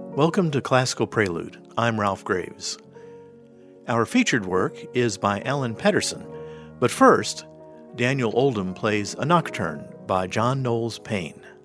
Welcome to Classical Prelude. I'm Ralph Graves. Our featured work is by Alan Pedersen, but first, Daniel Oldham plays a nocturne by John Knowles Paine.